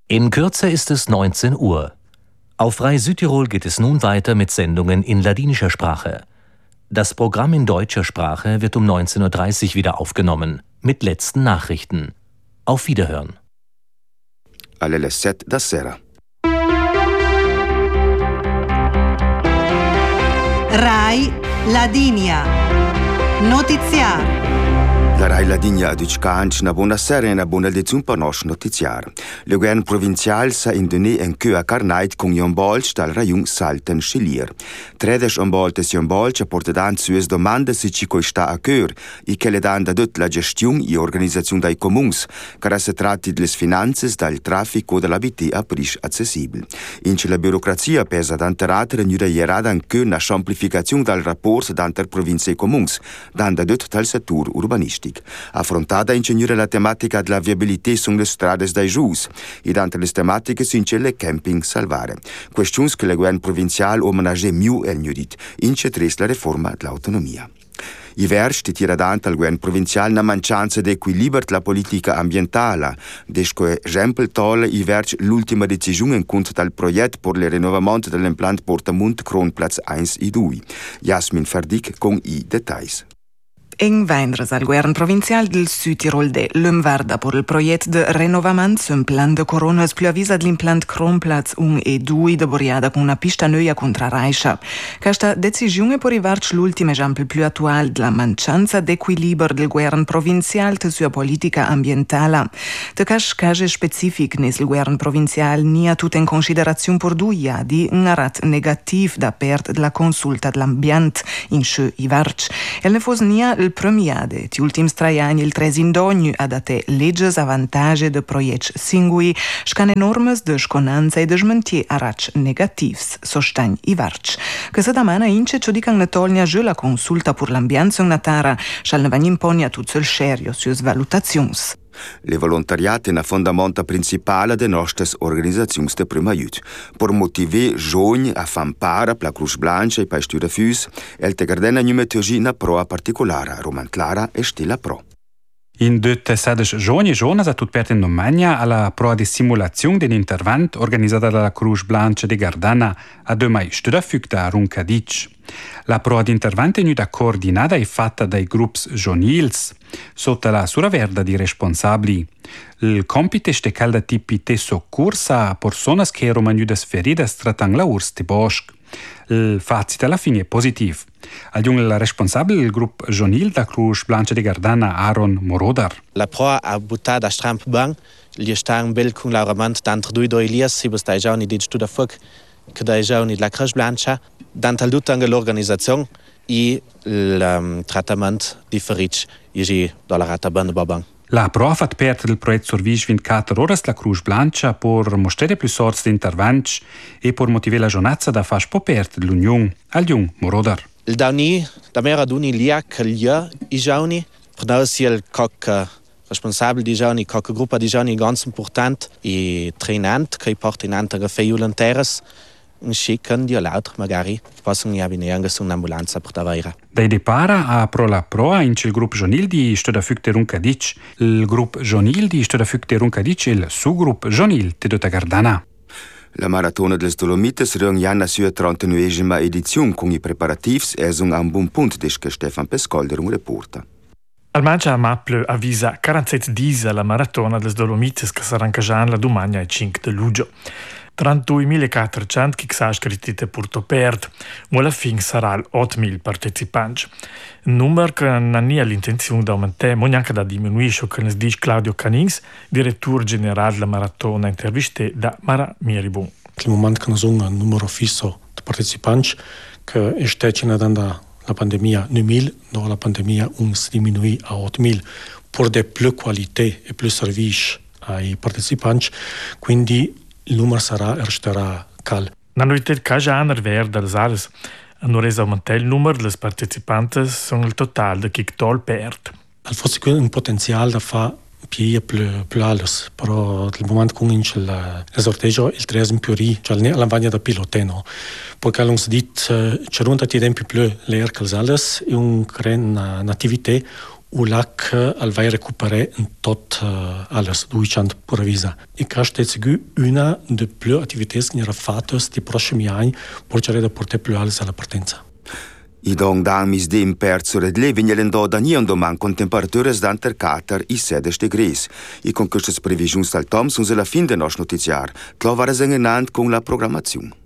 In Kürze ist es 19 Uhr. Auf Rai Südtirol geht es nun weiter mit Sendungen in ladinischer Sprache. Das Programm in deutscher Sprache wird um 19:30 Uhr wieder aufgenommen, mit letzten Nachrichten. Auf Wiederhören. Alle 7 da sera. Rai Ladinia. Notiziar. La Rai Ladinia aduce canci una buona sera e una buona lezione per nostro notiziario. Il governo provinciale sa indonè in cui a Carnait con gli ombolci dal rajon Salten Schilier. 13 ombolte si ombolci porteranno sulle domande se ci sta a cœur e che le danno da tutta la gestione e organizzazione dei comuni, che si tratti delle finanze, dal traffico e dell'abitare a prezzi accessibili. In cui la burocrazia pesa d'anterata e ierada in cui una semplificazione del rapporto d'anter province e comuni, dando da tutto il settore urbanistico. Affrontata ingegnere la tematica della viabilità sulle strade dai gius e dante le tematiche si incelle camping salvare. Questioni che il governo provinciale omenaggia più e gnudit, incetris la riforma dell'autonomia. I versi ti tira dante al governo provinciale una mancanza di equilibrio della politica ambientale. Desco esempio tolle i versi l'ultima decisione in conto del progetto per il rinnovamento dell'impianto Portamont Kronplatz 1 e 2. Jasmin Ferdic con i dettagli. En vendres al govern provincial del Südtirol de l'Umvarda per il progetto de renovament sul plan de coronas più avvisa dell'implant Kronplatz 1 e 2 de Boriada con una pista nuova contra Raiscia. Questa decisione può arrivarci l'ultimo esempio più attuale della mancanza d'equilibrio del govern provincial e sua politica ambientale. De casi specifici nel govern provincial nia tutto in considerazione per due di un rat negativo da parte della consulta dell'ambiente in sce i varci. E ne fosse nia il premiade, ti ultimi 3 anni il tresindogno ha dato legges avantage de proietti singui, scan enormes de sconanza e de smentie arac negativs, sostegn i varci. Che se damana ince ciò dican ne tolnia giù la consulta per l'ambiente in natara, shal ne vagn imponia tutto il serio sulle valutazions. Le volontariate na fondamenta principale de nostre organizzazioni de primo aiuto. Per motivare giovani a fanpara per la Cruz Blanca e per studiare fus, el te gardena numeturgia na proa particolare, Roman Clara e Stella Pro. In due sades giovani e giovani a tut pert in Romagna alla proa di simulazione dell'intervento organizzata dalla Cruz Blanca di Gardana a due mai studiafug da Runcadic. La proa di intervento è venuta coordinata e fatta dai gruppi giovanils sotto la suraverda di responsabili. Il compito è calda tipi te soccorsa a persone che erano venute ferite trattando la urs di bosco. Il fazit alla fine è positivo. Il responsabile del gruppo giovanile da Cruz Blanca di Gardana, Aaron Morodar. La proa ha buttato a stramp bang, gli stanno bel con l'auramant d'antre due elias, si dai giovani di studia fuoco, che dai giovani della Cruz Blanca, dante tutta l'organizzazione e il trattamento differito dalla rata band babang. La proa fa parte del progetto Survish 24 ore la Cruz Blanca per mostrare più sorti di intervento e per motivare la giornata da fare po' parte dell'Unione al Jung Morodar. Il dauni, da mera duni lia che lia i giovani, per sia il coc responsabile di giovani, coc gruppo di giovani ganz importante e trainante che porta in altre feiulanteres. Un schicken di l'altro magari possono avere anche un'ambulanza per davvero. Dai depara a pro la proa in il gruppo giovanile di Studiafug de Runcadic, il gruppo giovanile di Studiafug de Runcadic e il subgruppo giovanile di Dota Gardana. La Maratona delle Dolomite sarà la sua 39esima edizione con i preparativi e è un buon punto di che Stefan Pescolder un reporta. Al Mancia Maple avvisa 47 dies la Maratona delle Dolomite che sarà la domani al 5 de luglio. 32.400 che sono iscritti per Topert, ma alla fine sarà 8.000 partecipanti. Un numero che non ha l'intenzione di aumentare, ma neanche da diminuire, come dice Claudio Canins, direttore generale della Maratona, intervistato da Mara Miribun. Nel momento che noi abbiamo un numero fisso di partecipanti, che è stato dalla pandemia 9.000, dopo la pandemia si diminui a 8.000, per dare più qualità e più servizi ai partecipanti, quindi il numero resterà cal. La novità che già hanno verde dalle sales hanno reso aumentare il numero delle partecipanti sono il totale di chi tol perde. Forse c'è un potenziale da fare più alto, però nel momento che comincia il sorteggio il 3 in più cioè la vaglia da piloteno. Perché non si dice c'è un tempo più leer che le sales e un crea un'attività ulac al vai recuperare tot alles 200 pura visa. E ca stetzigu una de plus attivités che era fatte sti prossimi anni per cercare di portare più alles alla partenza. I dong dan mis dem perzo red le vignelendo da nion doman con temperaturas d'anter 4 i 7 degrees. I con queste previsioni dal Tom sono alla fin de nos notiziar. Trovare sengenant con la programmazione.